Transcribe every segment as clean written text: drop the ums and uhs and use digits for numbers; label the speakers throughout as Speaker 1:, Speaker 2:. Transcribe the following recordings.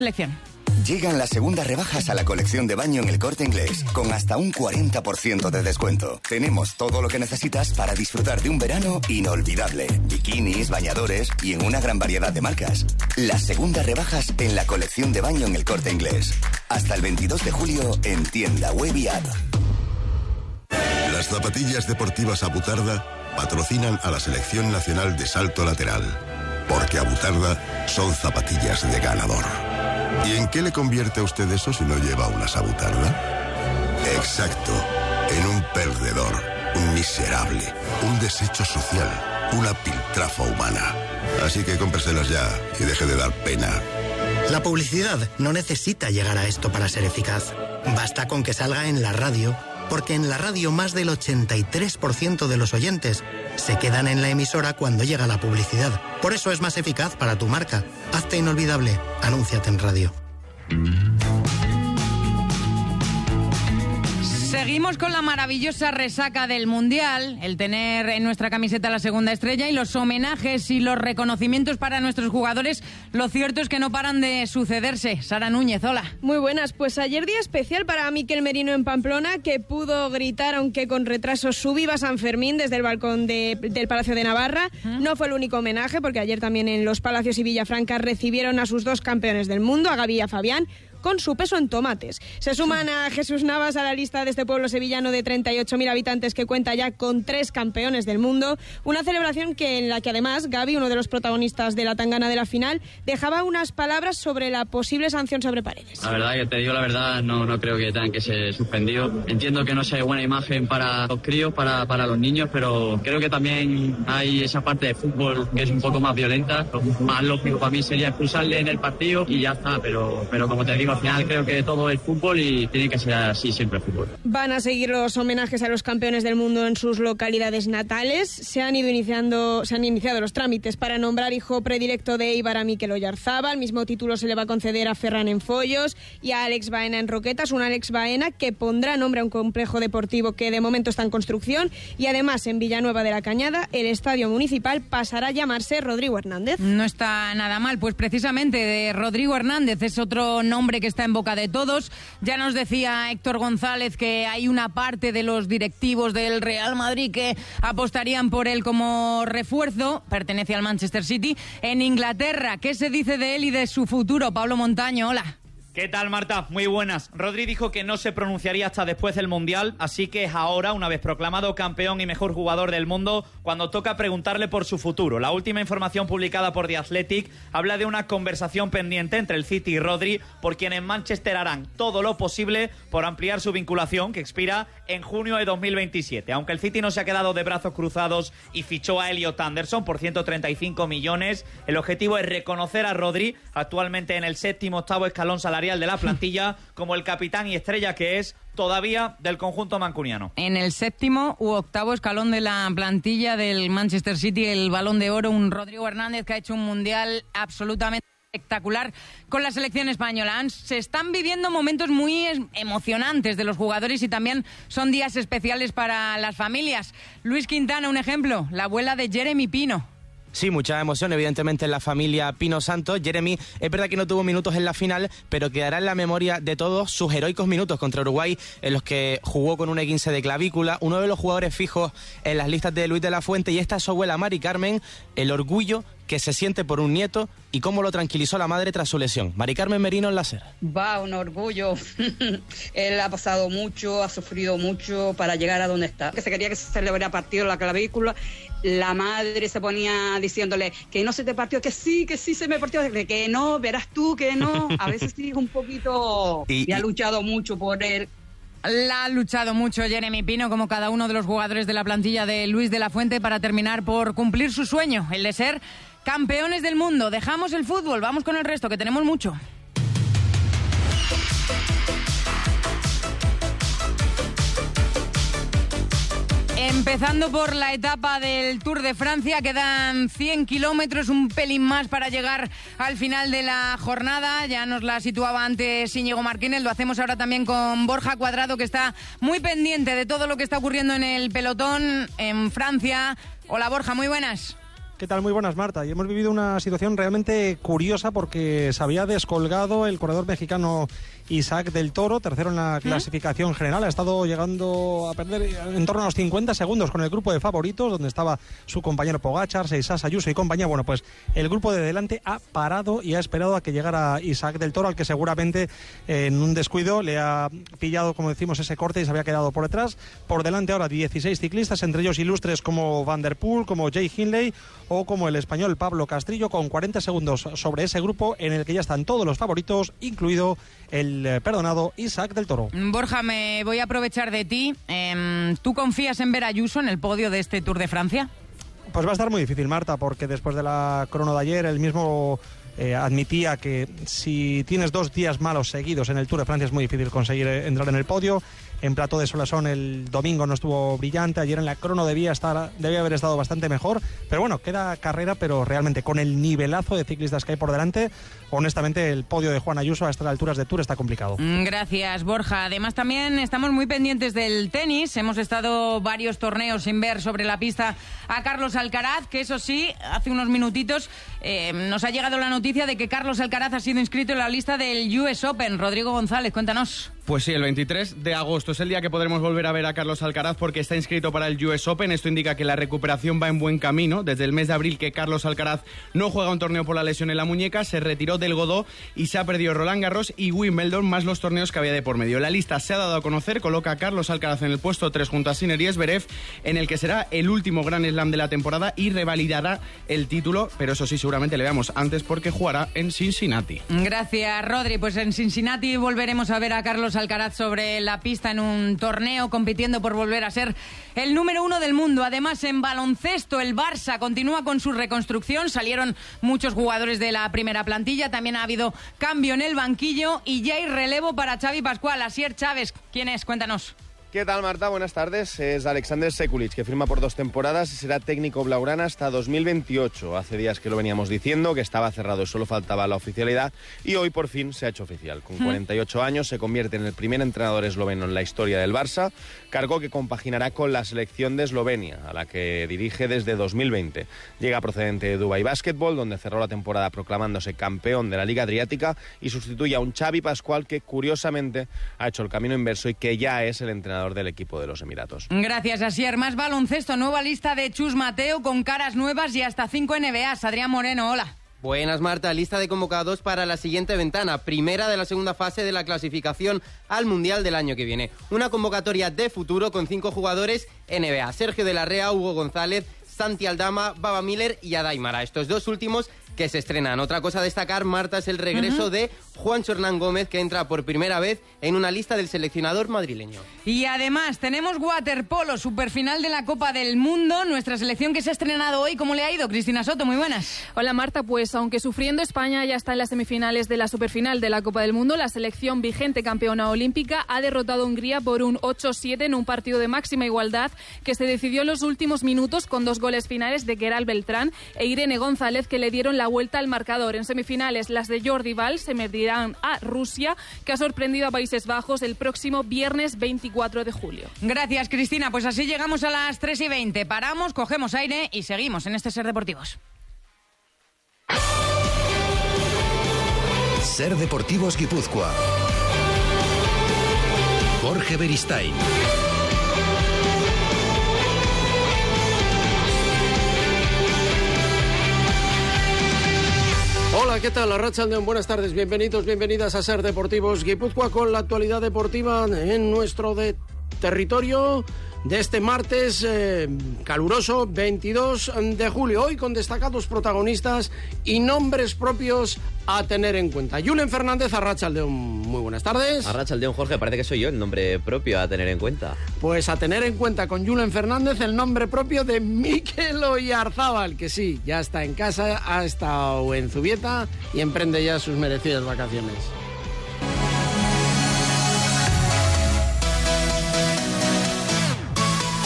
Speaker 1: Selección.
Speaker 2: Llegan las segundas rebajas a la colección de baño en El Corte Inglés, con hasta un 40% de descuento. Tenemos todo lo que necesitas para disfrutar de un verano inolvidable. Bikinis, bañadores y en una gran variedad de marcas. Las segundas rebajas en la colección de baño en El Corte Inglés. Hasta el 22 de julio en tienda web y app.
Speaker 3: Las zapatillas deportivas Abutarda patrocinan a la Selección Nacional de Salto Lateral. Porque Abutarda son zapatillas de ganador. ¿Y en qué le convierte a usted eso si no lleva una Abutarda? Exacto, en un perdedor, un miserable, un desecho social, una piltrafa humana. Así que cómpreselas ya y deje de dar pena.
Speaker 4: La publicidad no necesita llegar a esto para ser eficaz. Basta con que salga en la radio, porque en la radio más del 83% de los oyentes se quedan en la emisora cuando llega la publicidad. Por eso es más eficaz para tu marca. Hazte inolvidable. Anúnciate en radio.
Speaker 1: Seguimos con la maravillosa resaca del Mundial, el tener en nuestra camiseta la segunda estrella y los homenajes y los reconocimientos para nuestros jugadores. Lo cierto es que no paran de sucederse. Sara Núñez, hola.
Speaker 5: Muy buenas, pues ayer día especial para Miquel Merino en Pamplona, que pudo gritar, aunque con retraso, su viva San Fermín desde el balcón del Palacio de Navarra. No fue el único homenaje, porque ayer también en Los Palacios y Villafranca recibieron a sus dos campeones del mundo, a Gavi y a Fabián, con su peso en tomates. Se suman a Jesús Navas a la lista de este pueblo sevillano de 38.000 habitantes que cuenta ya con 3 campeones del mundo. Una celebración en la que además Gavi, uno de los protagonistas de la tangana de la final, dejaba unas palabras sobre la posible sanción sobre Paredes.
Speaker 6: La verdad, que te digo la verdad, no creo que tengan que ser suspendidos. Entiendo que no sea buena imagen para los críos, para los niños, pero creo que también hay esa parte de fútbol que es un poco más violenta. Lo más lógico para mí sería expulsarle en el partido y ya está, pero como te digo, al final creo que todo es fútbol y tiene que ser así siempre el fútbol.
Speaker 5: Van a seguir los homenajes a los campeones del mundo en sus localidades natales. Se han iniciado los trámites para nombrar hijo predilecto de Eibar a Mikel Oyarzabal. El mismo título se le va a conceder a Ferran en Follos y a Alex Baena en Roquetas. Un Alex Baena que pondrá nombre a un complejo deportivo que de momento está en construcción, y además en Villanueva de la Cañada el estadio municipal pasará a llamarse Rodrigo Hernández.
Speaker 1: No está nada mal, pues precisamente de Rodrigo Hernández es otro nombre que está en boca de todos. Ya nos decía Héctor González que hay una parte de los directivos del Real Madrid que apostarían por él como refuerzo. Pertenece al Manchester City. En Inglaterra, ¿qué se dice de él y de su futuro? Pablo Montaño, hola.
Speaker 7: ¿Qué tal, Marta? Muy buenas. Rodri dijo que no se pronunciaría hasta después del Mundial, así que es ahora, una vez proclamado campeón y mejor jugador del mundo, cuando toca preguntarle por su futuro. La última información publicada por The Athletic habla de una conversación pendiente entre el City y Rodri, por quien en Manchester harán todo lo posible por ampliar su vinculación, que expira en junio de 2027. Aunque el City no se ha quedado de brazos cruzados y fichó a Elliot Anderson por 135 millones, el objetivo es reconocer a Rodri, actualmente en el 7º-8º escalón salarial de la plantilla, como el capitán y estrella que es todavía del conjunto mancuniano.
Speaker 1: En el 7º u 8º escalón de la plantilla del Manchester City, el Balón de Oro, un Rodrigo Hernández que ha hecho un mundial absolutamente espectacular con la selección española. Se están viviendo momentos muy emocionantes de los jugadores y también son días especiales para las familias. Luis Quintana, un ejemplo, la abuela de Jeremy Pino.
Speaker 8: Sí, mucha emoción, evidentemente, en la familia Pino Santos. Jeremy, es verdad que no tuvo minutos en la final, pero quedará en la memoria de todos sus heroicos minutos contra Uruguay, en los que jugó con un E15 de clavícula, uno de los jugadores fijos en las listas de Luis de la Fuente, y esta es su abuela Mari Carmen, el orgullo que se siente por un nieto y cómo lo tranquilizó la madre tras su lesión. Mari Carmen Merino en la SER.
Speaker 9: Va, un orgullo. Él ha pasado mucho, ha sufrido mucho para llegar a donde está. Que se quería que se celebrara partido la clavícula. La madre se ponía diciéndole que no se te partió, que sí se me partió, que no, verás tú que no. A veces sí, un poquito. Y ha luchado mucho por él.
Speaker 1: La ha luchado mucho Jeremy Pino, como cada uno de los jugadores de la plantilla de Luis de la Fuente, para terminar por cumplir su sueño, el de ser campeones del mundo. Dejamos el fútbol, vamos con el resto, que tenemos mucho. Empezando por la etapa del Tour de Francia, quedan 100 kilómetros, un pelín más para llegar al final de la jornada. Ya nos la situaba antes Íñigo Martínez, lo hacemos ahora también con Borja Cuadrado, que está muy pendiente de todo lo que está ocurriendo en el pelotón en Francia. Hola Borja, muy buenas.
Speaker 10: ¿Qué tal? Muy buenas, Marta. Y hemos vivido una situación realmente curiosa porque se había descolgado el corredor mexicano Isaac del Toro, tercero en la clasificación general. Ha estado llegando a perder en torno a los 50 segundos con el grupo de favoritos, donde estaba su compañero Pogačar, Seisas, Ayuso y compañía. Bueno, pues el grupo de delante ha parado y ha esperado a que llegara Isaac del Toro, al que seguramente en un descuido le ha pillado, como decimos, ese corte y se había quedado por detrás. Por delante ahora 16 ciclistas, entre ellos ilustres como Van der Poel, como Jay Hindley o como el español Pablo Castrillo, con 40 segundos sobre ese grupo en el que ya están todos los favoritos, incluido el perdonado Isaac del Toro.
Speaker 1: Borja, me voy a aprovechar de ti. ¿Tú confías en ver a Ayuso en el podio de este Tour de Francia?
Speaker 10: Pues va a estar muy difícil, Marta, porque después de la crono de ayer, él mismo admitía que si tienes 2 días malos seguidos en el Tour de Francia es muy difícil conseguir entrar en el podio. En Plató de Solasson el domingo no estuvo brillante, ayer en la crono debía haber estado bastante mejor, pero bueno, queda carrera, pero realmente con el nivelazo de ciclistas que hay por delante, honestamente el podio de Juan Ayuso a estas alturas de Tour está complicado.
Speaker 1: Gracias, Borja. Además también estamos muy pendientes del tenis, hemos estado varios torneos sin ver sobre la pista a Carlos Alcaraz, que eso sí, hace unos minutitos nos ha llegado la noticia de que Carlos Alcaraz ha sido inscrito en la lista del US Open. Rodrigo González, cuéntanos.
Speaker 11: Pues sí, el 23 de agosto es el día que podremos volver a ver a Carlos Alcaraz porque está inscrito para el US Open. Esto indica que la recuperación va en buen camino. Desde el mes de abril que Carlos Alcaraz no juega un torneo por la lesión en la muñeca, se retiró del Godó y se ha perdido Roland Garros y Wimbledon, más los torneos que había de por medio. La lista se ha dado a conocer, coloca a Carlos Alcaraz en el puesto 3 junto a Sinner y Zverev, en el que será el último Grand Slam de la temporada y revalidará el título, pero eso sí, seguramente le veamos antes porque jugará en Cincinnati.
Speaker 1: Gracias, Rodri. Pues en Cincinnati volveremos a ver a Carlos Alcaraz sobre la pista en un torneo, compitiendo por volver a ser el número 1 del mundo. Además, en baloncesto, el Barça continúa con su reconstrucción. Salieron muchos jugadores de la primera plantilla. También ha habido cambio en el banquillo y ya hay relevo para Xavi Pascual. Asier Chávez, ¿quién es? Cuéntanos.
Speaker 12: ¿Qué tal, Marta? Buenas tardes. Es Alexander Sekulic, que firma por 2 temporadas y será técnico blaugrana hasta 2028. Hace días que lo veníamos diciendo, que estaba cerrado y solo faltaba la oficialidad, y hoy por fin se ha hecho oficial. Con 48 años se convierte en el primer entrenador esloveno en la historia del Barça, cargo que compaginará con la selección de Eslovenia, a la que dirige desde 2020. Llega procedente de Dubai Basketball, donde cerró la temporada proclamándose campeón de la Liga Adriática, y sustituye a un Xavi Pascual que, curiosamente, ha hecho el camino inverso y que ya es el entrenador del equipo de los Emiratos.
Speaker 1: Gracias, Asier. Más baloncesto, nueva lista de Chus Mateo con caras nuevas y hasta 5 NBAs. Adrián Moreno, hola.
Speaker 13: Buenas, Marta. Lista de convocados para la siguiente ventana, primera de la segunda fase de la clasificación al Mundial del año que viene. Una convocatoria de futuro con 5 jugadores NBA: Sergio de la Rea, Hugo González, Santi Aldama, Baba Miller y Adaimara. Estos 2 últimos que se estrenan. Otra cosa a destacar, Marta, es el regreso de Juancho Hernán Gómez, que entra por primera vez en una lista del seleccionador madrileño.
Speaker 1: Y además tenemos waterpolo, superfinal de la Copa del Mundo, nuestra selección que se ha estrenado hoy. ¿Cómo le ha ido? Cristina Soto, muy buenas.
Speaker 14: Hola, Marta. Pues aunque sufriendo, España ya está en las semifinales de la superfinal de la Copa del Mundo. La selección vigente campeona olímpica ha derrotado a Hungría por un 8-7 en un partido de máxima igualdad que se decidió en los últimos minutos con 2 goles finales de Queralt Beltrán e Irene González, que le dieron la vuelta al marcador. En semifinales, las de Jordi Valls se medirán a Rusia, que ha sorprendido a Países Bajos el próximo viernes 24 de julio.
Speaker 1: Gracias, Cristina. Pues así llegamos a las 3:20. Paramos, cogemos aire y seguimos en este Ser Deportivos.
Speaker 15: Ser Deportivos Guipúzcoa. Jorge Beristain.
Speaker 16: Hola, ¿qué tal? Arratsaldeon, buenas tardes, bienvenidos, bienvenidas a Ser Deportivos Guipúzcoa con la actualidad deportiva en nuestro territorio de este martes caluroso 22 de julio. Hoy con destacados protagonistas y nombres propios a tener en cuenta. Julen Fernández, arratsaldeon, muy buenas tardes.
Speaker 17: Arratsaldeon, Jorge, parece que soy yo el nombre propio a tener en cuenta.
Speaker 16: Pues a tener en cuenta con Julen Fernández el nombre propio de Mikel Oyarzábal, que sí, ya está en casa, ha estado en Zubieta y emprende ya sus merecidas vacaciones.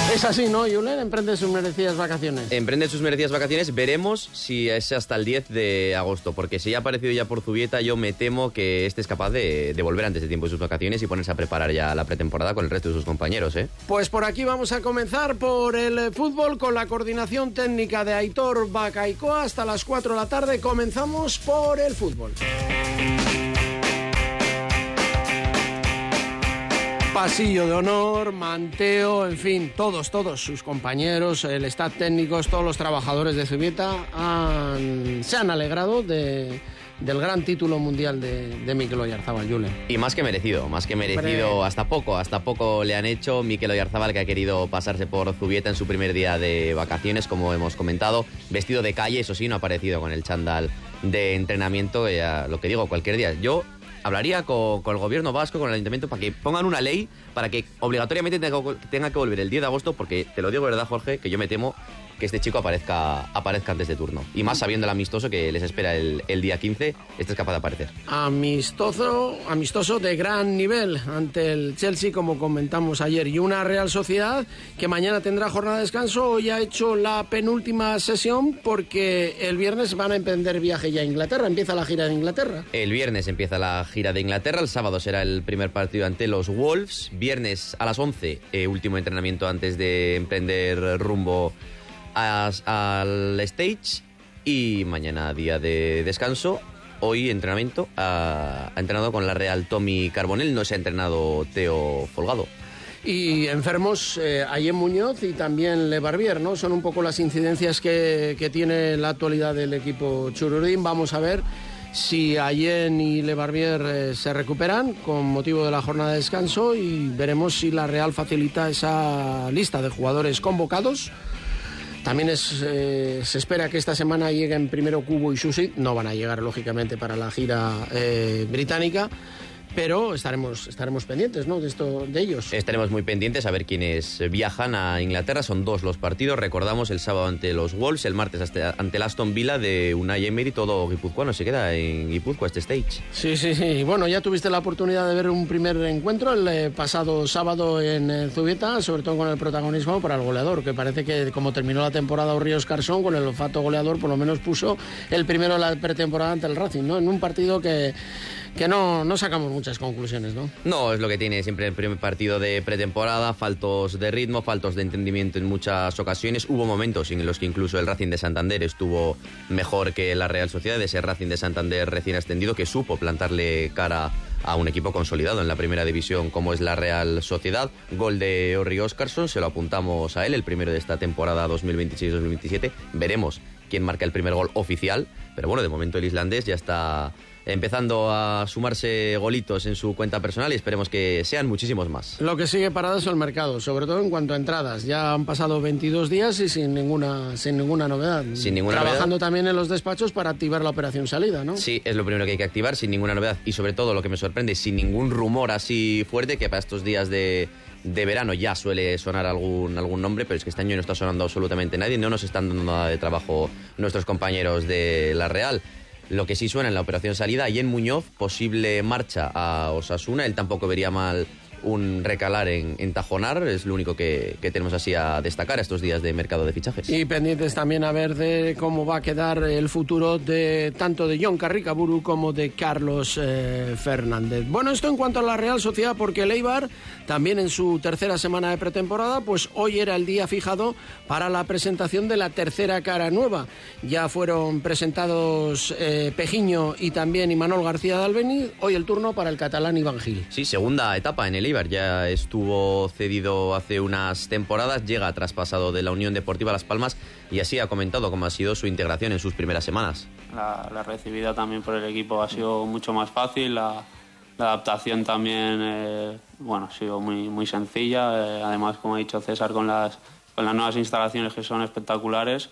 Speaker 16: Es así, ¿no, Julen? Emprende sus merecidas vacaciones.
Speaker 17: Emprende sus merecidas vacaciones. Veremos si es hasta el 10 de agosto, porque si ya ha aparecido ya por Zubieta, yo me temo que este es capaz de volver antes de tiempo de sus vacaciones y ponerse a preparar ya la pretemporada con el resto de sus compañeros, ¿eh?
Speaker 16: Pues por aquí vamos a comenzar por el fútbol con la coordinación técnica de Aitor Bacaicoa hasta las 4 de la tarde. Comenzamos por el fútbol. Pasillo de honor, manteo, en fin, todos sus compañeros, el staff técnico, todos los trabajadores de Zubieta se han alegrado del gran título mundial de Mikel Oyarzábal, Julen.
Speaker 17: Y más que merecido, hasta poco le han hecho. Mikel Oyarzábal, que ha querido pasarse por Zubieta en su primer día de vacaciones, como hemos comentado, vestido de calle, eso sí, no ha aparecido con el chándal de entrenamiento, lo que digo, cualquier día. Yo hablaría con el gobierno vasco, con el ayuntamiento, para que pongan una ley para que obligatoriamente tenga que volver el 10 de agosto, porque te lo digo de verdad, Jorge, que yo me temo que este chico aparezca antes de turno. Y más sabiendo el amistoso que les espera el día 15, este es capaz de aparecer. Amistoso
Speaker 16: de gran nivel ante el Chelsea, como comentamos ayer. Y una Real Sociedad que mañana tendrá jornada de descanso. Hoy ha hecho la penúltima sesión porque el viernes van a emprender viaje ya a Inglaterra. Empieza la gira de Inglaterra.
Speaker 17: El viernes empieza la gira de Inglaterra. El sábado será el primer partido ante los Wolves. Viernes a las 11, último entrenamiento antes de emprender rumbo al stage, y mañana día de descanso. Hoy entrenamiento, ha entrenado con la Real Tommy Carbonell, no se ha entrenado Teo Folgado.
Speaker 16: Y enfermos, Ayem Muñoz y también Le Barbier, ¿no? Son un poco las incidencias que tiene la actualidad del equipo chururdín. Vamos a ver si Ayem y Le Barbier se recuperan con motivo de la jornada de descanso, y veremos si la Real facilita esa lista de jugadores convocados. También se espera que esta semana lleguen primero Kubo y Susi. No van a llegar, lógicamente, para la gira británica, pero estaremos pendientes, ¿no?, de ellos.
Speaker 17: Estaremos muy pendientes a ver quiénes viajan a Inglaterra. Son 2 los partidos. Recordamos, el sábado ante los Wolves, el martes ante el Aston Villa de Unai Emery. Todo guipuzcoano se queda en Guipúzcoa este stage.
Speaker 16: Sí. Bueno, ya tuviste la oportunidad de ver un primer encuentro el pasado sábado en Zubieta, sobre todo con el protagonismo para el goleador, que parece que como terminó la temporada Ríos Carsón, con el olfato goleador por lo menos puso el primero de la pretemporada ante el Racing, ¿no? En un partido que no sacamos muchas conclusiones, ¿no?
Speaker 17: No, es lo que tiene siempre el primer partido de pretemporada, faltos de ritmo, faltos de entendimiento en muchas ocasiones. Hubo momentos en los que incluso el Racing de Santander estuvo mejor que la Real Sociedad, ese Racing de Santander recién ascendido que supo plantarle cara a un equipo consolidado en la primera división como es la Real Sociedad. Gol de Orri Óscarsson, se lo apuntamos a él, el primero de esta temporada 2026-2027. Veremos quién marca el primer gol oficial, pero bueno, de momento el islandés ya está empezando a sumarse golitos en su cuenta personal y esperemos que sean muchísimos más.
Speaker 16: Lo que sigue parado es el mercado, sobre todo en cuanto a entradas. Ya han pasado 22 días y sin ninguna novedad. Trabajando también en los despachos para activar la operación salida, ¿no?
Speaker 17: Sí, es lo primero que hay que activar, sin ninguna novedad. Y sobre todo, lo que me sorprende, sin ningún rumor así fuerte, que para estos días de verano ya suele sonar algún nombre, pero es que este año no está sonando absolutamente nadie. No nos están dando nada de trabajo nuestros compañeros de la Real. Lo que sí suena en la operación salida, Ayem Muñoz, posible marcha a Osasuna. Él tampoco vería mal un recalar en Tajonar, es lo único que tenemos así a destacar estos días de mercado de fichajes.
Speaker 16: Y pendientes también a ver de cómo va a quedar el futuro de tanto de Jon Carricaburu como de Carlos Fernández. Bueno, esto en cuanto a la Real Sociedad, porque el Eibar, también en su tercera semana de pretemporada, pues hoy era el día fijado para la presentación de la tercera cara nueva. Ya fueron presentados Pejiño y también Imanol García de Albeniz. Hoy el turno para el catalán Iván Gil.
Speaker 17: Sí, segunda etapa en el Eibar. Ya estuvo cedido hace unas temporadas, llega traspasado de la Unión Deportiva Las Palmas y así ha comentado cómo ha sido su integración en sus primeras semanas.
Speaker 18: La recibida también por el equipo ha sido mucho más fácil, la adaptación también ha sido muy sencilla, además, como ha dicho César, con las nuevas instalaciones que son espectaculares,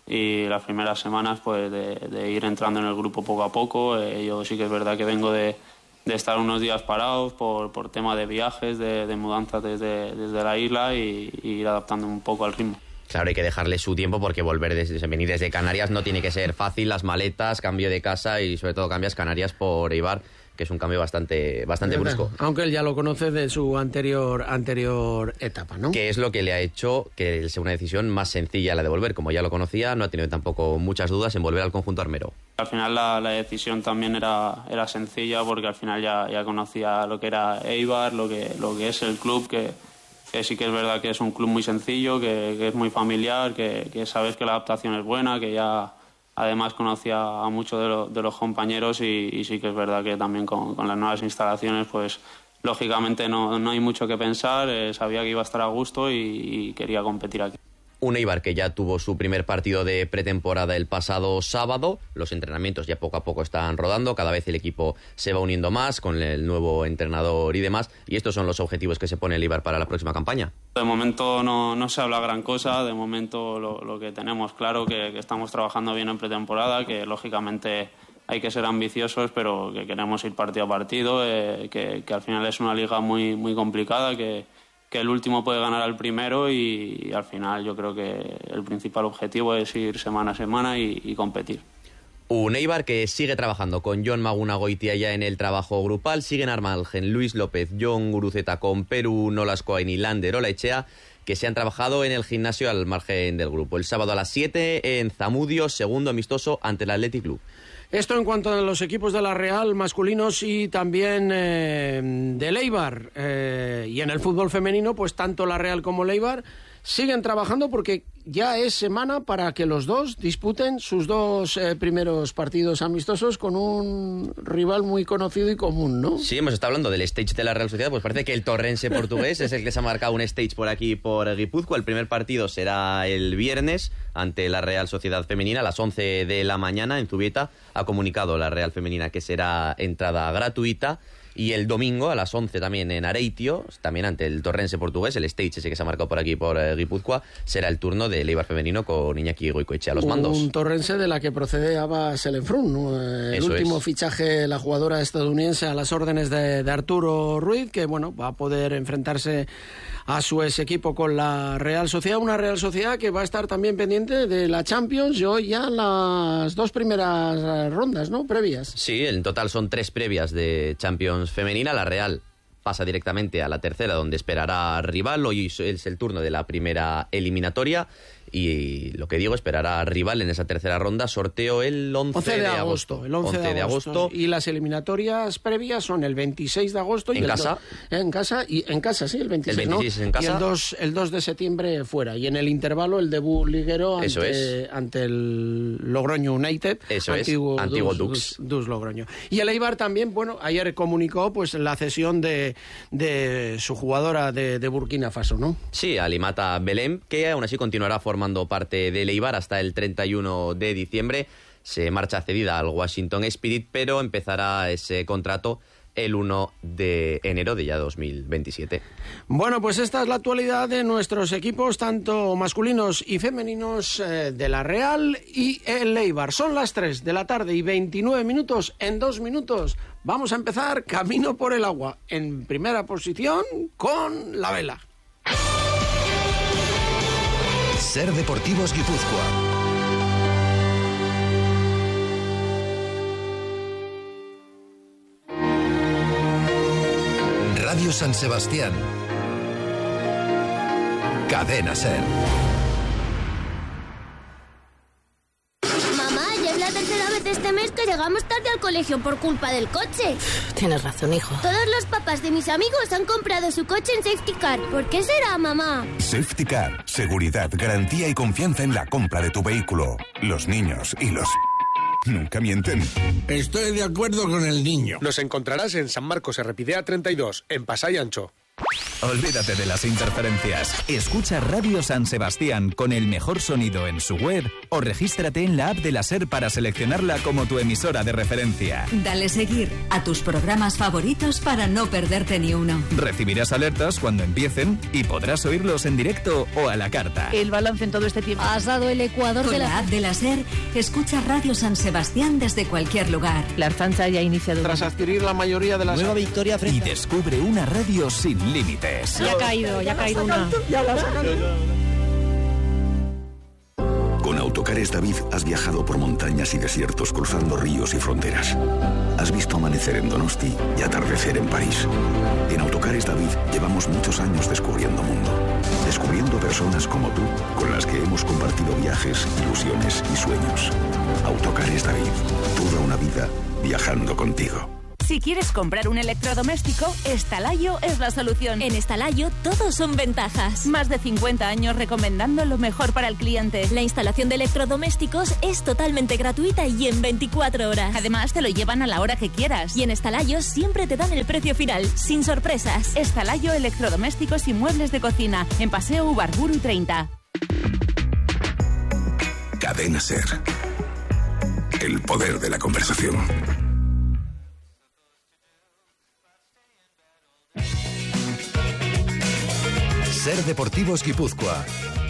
Speaker 18: y las primeras semanas pues de ir entrando en el grupo poco a poco. Yo sí que es verdad que vengo de estar unos días parados por tema de viajes, de mudanzas desde la isla y ir adaptando un poco al ritmo.
Speaker 17: Claro, hay que dejarle su tiempo porque venir desde Canarias no tiene que ser fácil, las maletas, cambio de casa y sobre todo cambias Canarias por Eibar, que es un cambio bastante brusco.
Speaker 16: Aunque él ya lo conoce de su anterior etapa, ¿no?
Speaker 17: Que es lo que le ha hecho que sea una decisión más sencilla la de volver. Como ya lo conocía, no ha tenido tampoco muchas dudas en volver al conjunto armero.
Speaker 18: Al final la decisión también era sencilla, porque al final ya conocía lo que era Eibar, lo que es el club, que sí que es verdad que es un club muy sencillo, que es muy familiar, que sabes que la adaptación es buena, que ya además conocía a muchos de los compañeros y sí que es verdad que también con las nuevas instalaciones, pues lógicamente no hay mucho que pensar, sabía que iba a estar a gusto y quería competir aquí.
Speaker 17: Un Eibar que ya tuvo su primer partido de pretemporada el pasado sábado. Los entrenamientos ya poco a poco están rodando. Cada vez el equipo se va uniendo más con el nuevo entrenador y demás. Y estos son los objetivos que se pone el Eibar para la próxima campaña.
Speaker 18: De momento no se habla gran cosa. De momento lo que tenemos claro que estamos trabajando bien en pretemporada, que lógicamente hay que ser ambiciosos, pero que queremos ir partido a partido, que al final es una liga muy, muy complicada, que el último puede ganar al primero y al final yo creo que el principal objetivo es ir semana a semana y competir.
Speaker 17: Un Eibar que sigue trabajando con Jon Magunagoitia ya en el trabajo grupal, siguen al margen Luis López, Jon Guruceta con Perú, Nolascoain y Lander Olaechea, que se han trabajado en el gimnasio al margen del grupo. El sábado a las 7 en Zamudio, segundo amistoso ante el Athletic Club.
Speaker 16: Esto en cuanto a los equipos de la Real masculinos y también del Eibar. Y en el fútbol femenino, pues tanto la Real como el Eibar siguen trabajando porque ya es semana para que los dos disputen sus dos primeros partidos amistosos con un rival muy conocido y común, ¿no?
Speaker 17: Sí, hemos estado hablando del stage de la Real Sociedad, pues parece que el Torrense portugués es el que se ha marcado un stage por aquí, por Guipúzcoa. El primer partido será el viernes ante la Real Sociedad Femenina a las 11 de la mañana en Zubieta. Ha comunicado la Real Femenina que será entrada gratuita. Y el domingo a las 11 también en Areitio, también ante el Torrense portugués, el stage ese que se ha marcado por aquí, por Guipúzcoa, será el turno del Eibar femenino con Iñaki Goicoechea a los mandos.
Speaker 16: Un Torrense de la que procede Ava Selenfrun, ¿no? El último fichaje, la jugadora estadounidense a las órdenes de Arturo Ruiz, que bueno, va a poder enfrentarse a su ex equipo con la Real Sociedad, una Real Sociedad que va a estar también pendiente de la Champions y hoy ya las dos primeras rondas, ¿no? Previas.
Speaker 17: Sí, en total son 3 previas de Champions femenina. La Real pasa directamente a la tercera, donde esperará rival. Hoy es el turno de la primera eliminatoria y lo que digo, esperará rival en esa tercera ronda. Sorteo el 11 de agosto.
Speaker 16: El 11 de agosto. Y las eliminatorias previas son el 26 de agosto.
Speaker 17: ¿En casa?
Speaker 16: En casa, sí, el 26,
Speaker 17: el 26 ¿no? En casa.
Speaker 16: Y el 2 de septiembre fuera. Y en el intervalo el debut liguero ante el Logroño United.
Speaker 17: Eso
Speaker 16: antiguo
Speaker 17: Dux
Speaker 16: Logroño. Y el Eibar también, bueno, ayer comunicó pues la cesión de su jugadora de Burkina Faso, ¿no?
Speaker 17: Sí, Alimata Belém, que aún así continuará formando parte del Eibar hasta el 31 de diciembre. Se marcha cedida al Washington Spirit, pero empezará ese contrato el 1 de enero de ya 2027.
Speaker 16: Bueno, pues esta es la actualidad de nuestros equipos, tanto masculinos y femeninos, de la Real y el Eibar. Son las 3 de la tarde y 29 minutos. En 2 minutos vamos a empezar Camino por el Agua. En primera posición con la vela.
Speaker 15: Ser Deportivos Guipúzcoa. Radio San Sebastián. Cadena Ser.
Speaker 19: Mamá, ya es la tercera vez este mes que llegamos tarde al colegio por culpa del coche.
Speaker 20: Tienes razón, hijo.
Speaker 19: Todos los papás de mis amigos han comprado su coche en Safety Car. ¿Por qué será, mamá?
Speaker 21: Safety Car. Seguridad, garantía y confianza en la compra de tu vehículo. Los niños y los... nunca mienten.
Speaker 22: Estoy de acuerdo con el niño. Nos encontrarás en San Marcos Errepidea 32, en Pasay Ancho.
Speaker 23: Olvídate de las interferencias. Escucha Radio San Sebastián con el mejor sonido en su web o regístrate en la app de la SER para seleccionarla como tu emisora de referencia.
Speaker 24: Dale seguir a tus programas favoritos para no perderte ni uno.
Speaker 23: Recibirás alertas cuando empiecen y podrás oírlos en directo o a la carta.
Speaker 20: El balance en todo este tiempo.
Speaker 24: Has dado el ecuador con de la app de la SER. Escucha Radio San Sebastián desde cualquier lugar.
Speaker 20: La Archancha ya ha iniciado.
Speaker 16: Tras adquirir la mayoría de las...
Speaker 23: Nueva victoria frente. Y descubre una radio sin límites.
Speaker 20: Ya ha caído una.
Speaker 23: Con
Speaker 2: Autocares David has viajado por montañas y desiertos cruzando ríos y fronteras. Has visto amanecer en Donosti y atardecer en París. En Autocares David llevamos muchos años descubriendo mundo. Descubriendo personas como tú, con las que hemos compartido viajes, ilusiones y sueños. Autocares David, toda una vida viajando contigo.
Speaker 3: Si quieres comprar un electrodoméstico, Estalayo es la solución.
Speaker 19: En Estalayo todo son ventajas.
Speaker 3: Más de 50 años recomendando lo mejor para el cliente.
Speaker 19: La instalación de electrodomésticos es totalmente gratuita y en 24 horas.
Speaker 3: Además, te lo llevan a la hora que quieras.
Speaker 19: Y en Estalayo siempre te dan el precio final, sin sorpresas.
Speaker 3: Estalayo Electrodomésticos y Muebles de Cocina, en Paseo Ubarburu 30.
Speaker 21: Cadena SER. El poder de la conversación.
Speaker 15: SER Deportivos Guipúzcoa.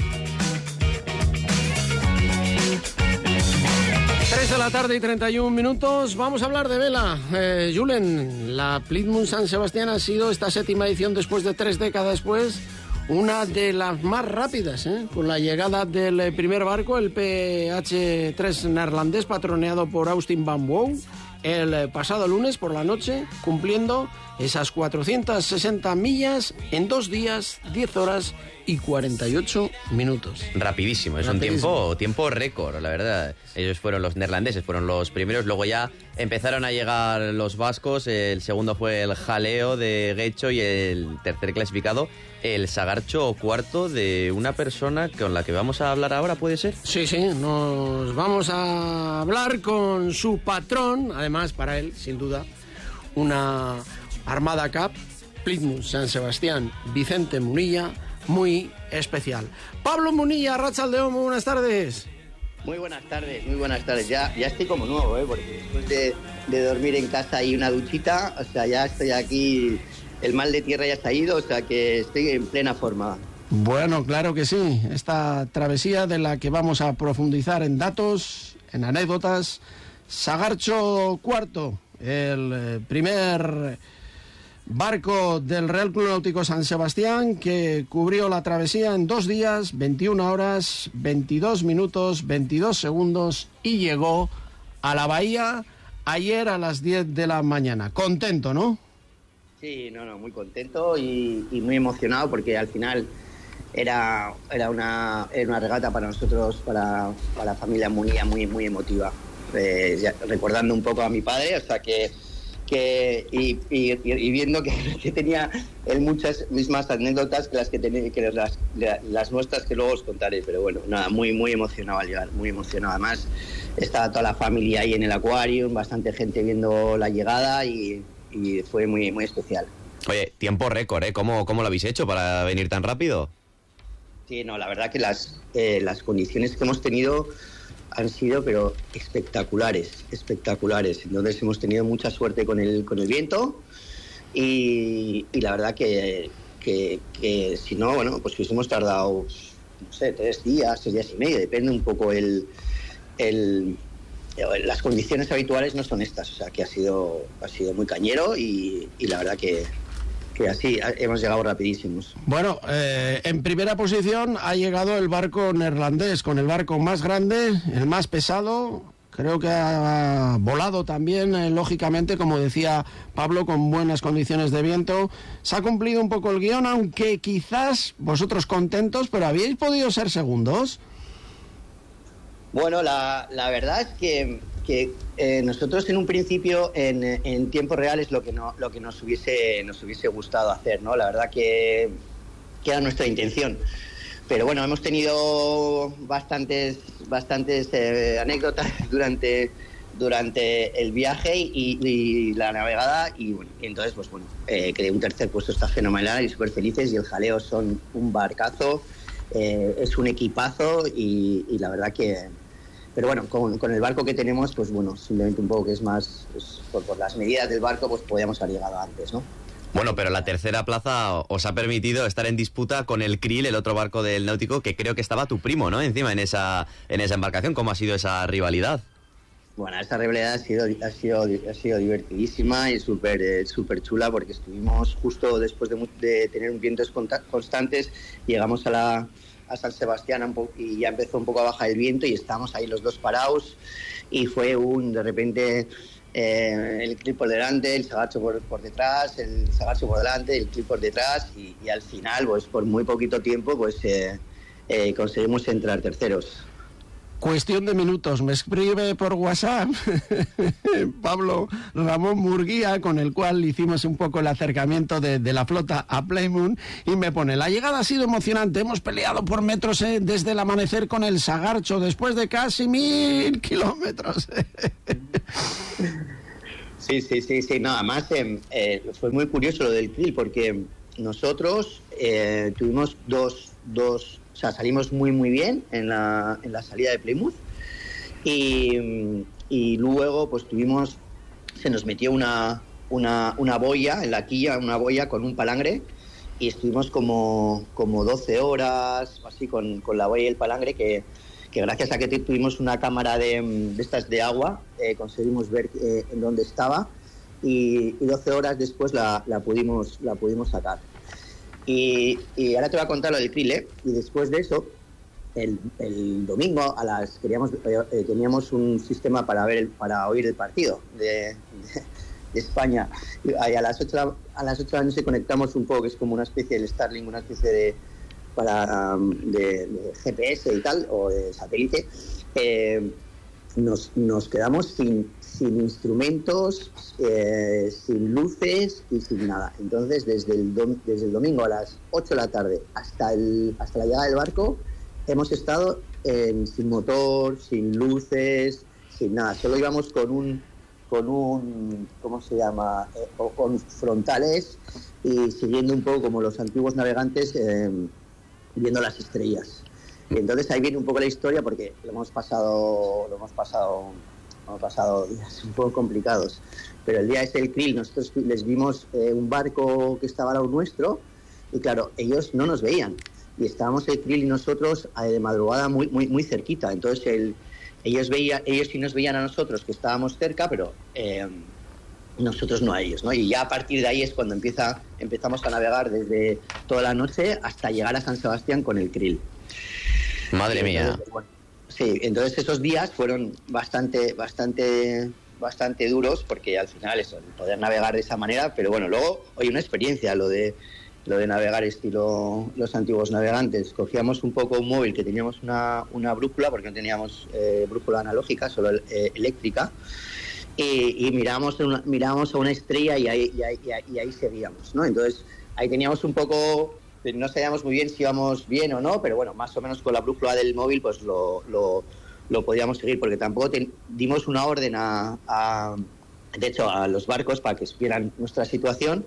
Speaker 16: 3 de la tarde y 31 minutos. Vamos a hablar de vela. Julen, la Plymouth San Sebastián ha sido esta 7ª edición después de 3 décadas después, una de las más rápidas, con la llegada del primer barco, el PH3 neerlandés, patroneado por Austin Van Wouw, el pasado lunes por la noche, cumpliendo esas 460 millas en 2 días, 10 horas y 48 minutos.
Speaker 17: Rapidísimo, es
Speaker 16: Rapidísimo.
Speaker 17: un tiempo récord, la verdad. Ellos fueron los neerlandeses, fueron los primeros, luego ya empezaron a llegar los vascos, el segundo fue el Jaleo de Guecho y el tercer clasificado, el Sagarcho cuarto de una persona con la que vamos a hablar ahora, ¿puede ser?
Speaker 16: Sí, nos vamos a hablar con su patrón, además para él, sin duda, una Armada Cup, Plymouth San Sebastián, Vicente Munilla, muy especial. Pablo Munilla, Arratsaldeon, muy buenas tardes.
Speaker 4: Muy buenas tardes. Ya estoy como nuevo, porque después de dormir en casa y una duchita, o sea, ya estoy aquí, el mal de tierra ya se ha ido, o sea que estoy en plena forma.
Speaker 16: Bueno, claro que sí, esta travesía de la que vamos a profundizar en datos, en anécdotas. Sagarcho cuarto, el primer barco del Real Club Náutico San Sebastián, que cubrió la travesía en 2 días, 21 horas, 22 minutos, 22 segundos y llegó a la bahía ayer a las 10 de la mañana. Contento, ¿no?
Speaker 4: Sí, muy contento y muy emocionado porque al final era una regata para nosotros, para la familia Munilla, muy, muy emotiva. Recordando un poco a mi padre, o sea y viendo que tenía él muchas mismas anécdotas que las nuestras, que luego os contaré, pero bueno, nada, muy, muy emocionado al llegar, muy emocionado. Además, estaba toda la familia ahí en el Aquarium, bastante gente viendo la llegada y fue muy, muy especial.
Speaker 17: Oye, tiempo récord, ¿eh? ¿Cómo lo habéis hecho para venir tan rápido?
Speaker 4: Sí, la verdad que las condiciones que hemos tenido han sido pero espectaculares. Entonces hemos tenido mucha suerte con el viento y la verdad que si no, bueno, pues hubiésemos tardado, no sé, 3 días y medio, depende un poco las condiciones habituales no son estas, o sea que ha sido muy cañero y la verdad que así hemos llegado rapidísimos.
Speaker 16: Bueno, en primera posición ha llegado el barco neerlandés, con el barco más grande, el más pesado. Creo que ha volado también, lógicamente, como decía Pablo, con buenas condiciones de viento. Se ha cumplido un poco el guión, aunque quizás vosotros contentos, pero ¿habíais podido ser segundos?
Speaker 4: Bueno, la verdad es que nosotros en un principio en tiempo real es lo que nos hubiese gustado hacer, ¿no? La verdad que era nuestra intención. Pero bueno, hemos tenido bastantes anécdotas durante el viaje y la navegada y entonces pues bueno, que un tercer puesto está fenomenal y súper felices, y el Jaleo son un barcazo, es un equipazo y la verdad que... Pero bueno, con el barco que tenemos, pues bueno, simplemente un poco que es más, pues, por las medidas del barco, pues podíamos haber llegado antes, ¿no?
Speaker 17: Bueno, pero la tercera plaza os ha permitido estar en disputa con el Krill, el otro barco del Náutico, que creo que estaba tu primo, ¿no? Encima en esa embarcación. ¿Cómo ha sido esa rivalidad?
Speaker 4: Bueno, esa rivalidad ha sido divertidísima y súper chula, porque estuvimos justo después de tener vientos constantes, llegamos a San Sebastián y ya empezó un poco a bajar el viento y estábamos ahí los dos parados y fue de repente el clip por delante, el Sagacho por detrás, el Sagacho por delante, el clip por detrás y al final, pues por muy poquito tiempo, pues conseguimos entrar terceros.
Speaker 16: Cuestión de minutos, me escribe por WhatsApp Pablo Ramón Murguía, con el cual hicimos un poco el acercamiento de la flota a Plymouth, y me pone: la llegada ha sido emocionante, hemos peleado por metros desde el amanecer con el Sagarcho, después de casi 1000 kilómetros.
Speaker 4: Sí, nada más fue muy curioso lo del krill, porque nosotros tuvimos dos, o sea, salimos muy bien en la salida de Plymouth y luego pues se nos metió una boya en la quilla, una boya con un palangre, y estuvimos como 12 horas así con la boya y el palangre, que gracias a que tuvimos una cámara de estas de agua conseguimos ver en dónde estaba, y 12 horas después la pudimos sacar. Y ahora te voy a contar lo del krill, y después de eso, el domingo teníamos un sistema para oír el partido de España. Y a las 8 de la noche conectamos un poco, que es como una especie de Starlink, una especie de GPS y tal, o de satélite. Nos quedamos sin instrumentos, sin luces y sin nada. Entonces, desde el domingo a las 8 de la tarde hasta la llegada del barco, hemos estado sin motor, sin luces, sin nada. Solo íbamos con un ¿cómo se llama? Con frontales, y siguiendo un poco como los antiguos navegantes, viendo las estrellas. Y entonces ahí viene un poco la historia, porque hemos pasado días un poco complicados, pero el día ese del krill nosotros les vimos un barco que estaba al lado nuestro, y claro, ellos no nos veían, y estábamos el krill y nosotros de madrugada muy cerquita. Entonces ellos sí nos veían a nosotros, que estábamos cerca, pero nosotros no a ellos, ¿no? Y ya a partir de ahí es cuando empezamos a navegar desde toda la noche hasta llegar a San Sebastián con el krill.
Speaker 17: Madre mía.
Speaker 4: Bueno, sí, entonces esos días fueron bastante duros, porque al final eso, poder navegar de esa manera, pero bueno, luego, oye, una experiencia lo de navegar estilo los antiguos navegantes. Cogíamos un poco un móvil, que teníamos una brújula, porque no teníamos brújula analógica, solo eléctrica, y mirábamos a una estrella y ahí seguíamos, ¿no? Entonces ahí teníamos un poco, no sabíamos muy bien si íbamos bien o no, pero bueno, más o menos con la brújula del móvil pues lo podíamos seguir, porque tampoco dimos una orden de hecho a los barcos para que supieran nuestra situación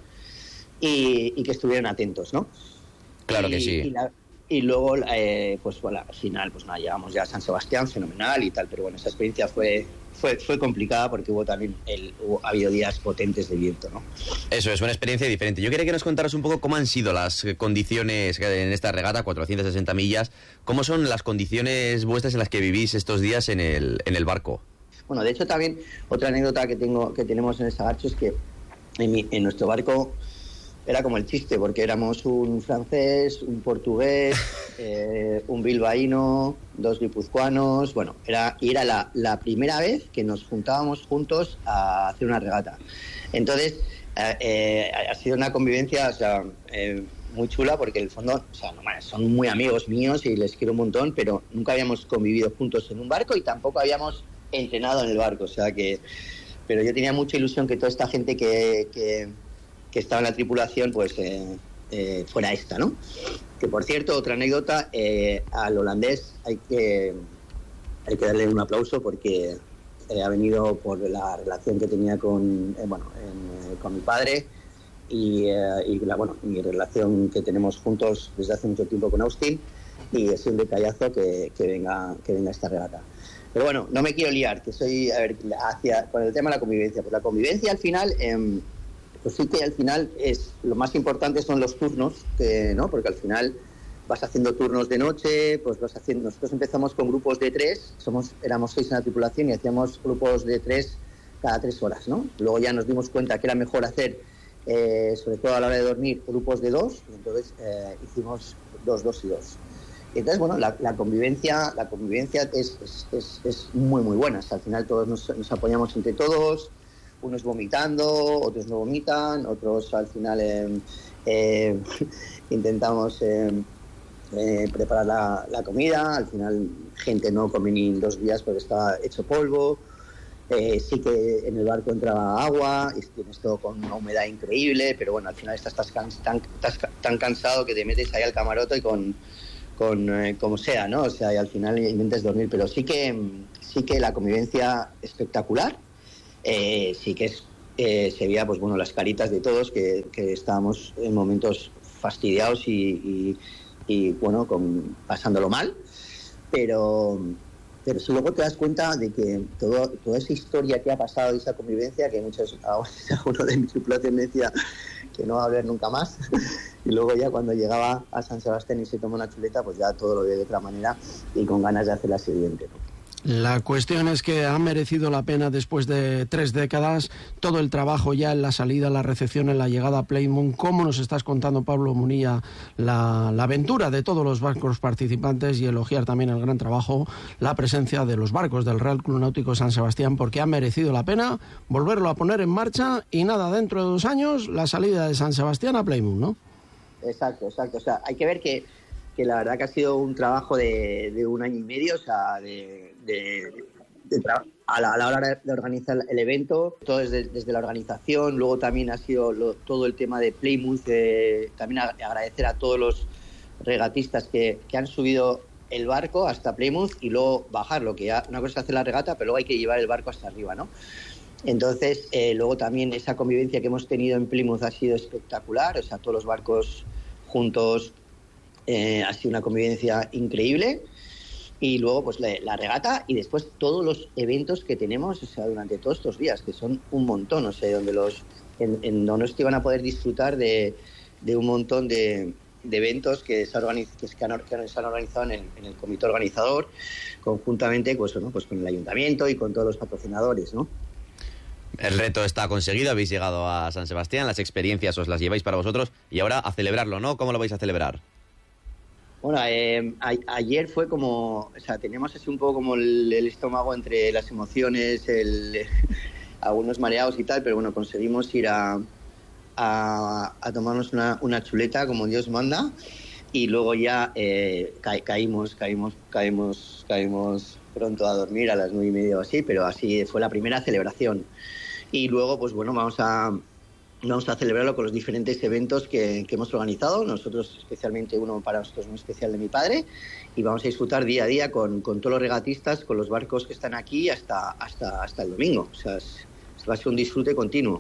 Speaker 4: y que estuvieran atentos, ¿no?
Speaker 17: Claro que sí.
Speaker 4: Y luego, pues bueno, al final, pues nada, llegamos ya a San Sebastián, fenomenal y tal, pero bueno, esa experiencia fue complicada, porque ha habido días potentes de viento, ¿no?
Speaker 17: Eso es una experiencia diferente. Yo quería que nos contaras un poco cómo han sido las condiciones en esta regata, 460 millas. ¿Cómo son las condiciones vuestras en las que vivís estos días en el barco?
Speaker 4: Bueno, de hecho también otra anécdota que tenemos en el Sagarcho es que en nuestro barco era como el chiste, porque éramos un francés, un portugués, un bilbaíno, 2 guipuzcoanos. Bueno, era la primera vez que nos juntábamos juntos a hacer una regata. Entonces, ha sido una convivencia, o sea, muy chula, porque en el fondo, o sea, son muy amigos míos y les quiero un montón, pero nunca habíamos convivido juntos en un barco y tampoco habíamos entrenado en el barco, o sea que... Pero yo tenía mucha ilusión que toda esta gente que estaba en la tripulación pues fuera esta, ¿no? Que por cierto, otra anécdota, al holandés hay que darle un aplauso, porque ha venido por la relación que tenía con mi padre y mi relación que tenemos juntos desde hace mucho tiempo con Austin, y es un detallazo que venga esta regata. Pero bueno, no me quiero liar, que soy, con el tema de la convivencia. Pues la convivencia al final, pues sí que al final lo más importante son los turnos, ¿no? Porque al final vas haciendo turnos de noche, pues nosotros empezamos con grupos de 3, éramos 6 en la tripulación y hacíamos grupos de 3 cada 3 horas, ¿no? Luego ya nos dimos cuenta que era mejor hacer, sobre todo a la hora de dormir, grupos de 2, y entonces hicimos 2, 2 y 2. Entonces, bueno, la convivencia es muy, muy buena. O sea, al final todos nos apoyamos entre todos, unos vomitando, otros no vomitan, otros al final intentamos preparar la comida. Al final gente no come ni en 2 días porque está hecho polvo. Sí que en el barco entraba agua y tienes todo con una humedad increíble, pero bueno, al final estás tan cansado que te metes ahí al camarote y con como sea, ¿no? O sea, y al final intentes dormir, pero sí que la convivencia espectacular. Sí que se veía, pues bueno, las caritas de todos que estábamos en momentos fastidiados y bueno, pasándolo mal, pero luego te das cuenta de que toda esa historia que ha pasado de esa convivencia, que uno de mis tripulaciones me decía que no va a haber nunca más, y luego ya cuando llegaba a San Sebastián y se tomó una chuleta, pues ya todo lo ve de otra manera y con ganas de hacer la siguiente, ¿no?
Speaker 16: La cuestión es que ha merecido la pena después de 3 décadas todo el trabajo ya en la salida, la recepción, en la llegada a Plymouth. ¿Cómo nos estás contando, Pablo Munilla, la aventura de todos los barcos participantes y elogiar también el gran trabajo, la presencia de los barcos del Real Club Náutico San Sebastián, porque ha merecido la pena volverlo a poner en marcha y nada, dentro de 2 años la salida de San Sebastián a Plymouth, ¿no?
Speaker 4: Exacto. O sea, hay que ver que la verdad que ha sido un trabajo de 1 año y medio, o sea, a la hora de organizar el evento, todo desde la organización. Luego también ha sido todo el tema de Plymouth, también agradecer a todos los regatistas que han subido el barco hasta Plymouth y luego bajarlo, que ya una cosa es hacer la regata, pero luego hay que llevar el barco hasta arriba, ¿no? Entonces, luego también esa convivencia que hemos tenido en Plymouth ha sido espectacular, o sea, todos los barcos juntos. Ha sido una convivencia increíble. Y luego pues la regata y después todos los eventos que tenemos, o sea, durante todos estos días, que son un montón, o sea, donde en Donosti van a poder disfrutar de un montón de eventos que se han organizado en el comité organizador, conjuntamente pues con el ayuntamiento y con todos los patrocinadores, ¿no?
Speaker 17: El reto está conseguido, habéis llegado a San Sebastián, las experiencias os las lleváis para vosotros y ahora a celebrarlo, ¿no? ¿Cómo lo vais a celebrar?
Speaker 4: Bueno, ayer fue como, o sea, teníamos así un poco como el estómago entre las emociones, algunos mareados y tal, pero bueno, conseguimos ir a tomarnos una chuleta como Dios manda y luego ya caímos pronto a dormir a las 9:30 o así, pero así fue la primera celebración. Y luego, pues bueno, vamos a celebrarlo con los diferentes eventos que hemos organizado. Nosotros, especialmente uno para nosotros muy especial de mi padre, y vamos a disfrutar día a día con todos los regatistas, con los barcos que están aquí hasta el domingo. O sea, va a ser un disfrute continuo.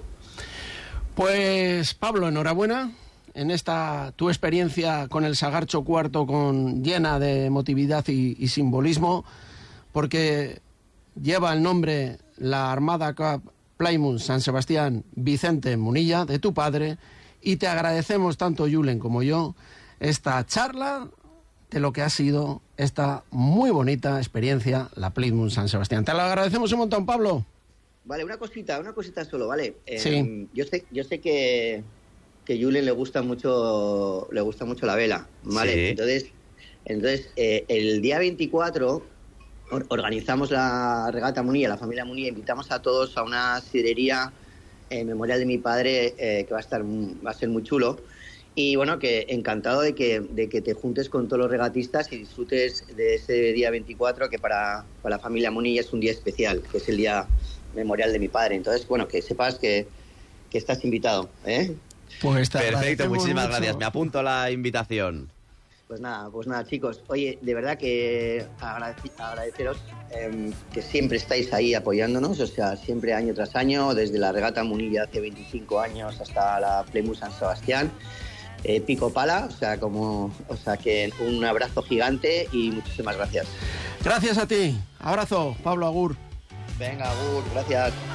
Speaker 16: Pues Pablo, enhorabuena en esta tu experiencia con el Sagarcho Cuarto, llena de emotividad y simbolismo, porque lleva el nombre la Armada Cup Plymouth San Sebastián Vicente Munilla, de tu padre, y te agradecemos tanto Julen como yo esta charla de lo que ha sido esta muy bonita experiencia, la Plymouth San Sebastián. Te lo agradecemos un montón, Pablo.
Speaker 4: Vale, una cosita solo, ¿vale?
Speaker 16: Sí.
Speaker 4: Yo sé que Julen le gusta mucho la vela, ¿vale? Sí. Entonces el día 24 organizamos la regata Munilla, la familia Munilla, invitamos a todos a una sidrería memorial de mi padre, que va a ser muy chulo. Y bueno, que encantado de que te juntes con todos los regatistas y disfrutes de ese día 24, que para la familia Munilla es un día especial, que es el día memorial de mi padre. Entonces, bueno, que sepas que estás invitado, ¿eh?
Speaker 16: Pues
Speaker 17: perfecto, muchísimas gracias. Me apunto la invitación.
Speaker 4: Pues nada, chicos. Oye, de verdad que agradeceros que siempre estáis ahí apoyándonos, o sea, siempre año tras año, desde la regata Munilla hace 25 años hasta la Plymouth San Sebastián, pico pala, o sea que un abrazo gigante y muchísimas gracias.
Speaker 16: Gracias a ti. Abrazo, Pablo, agur.
Speaker 4: Venga, agur, gracias.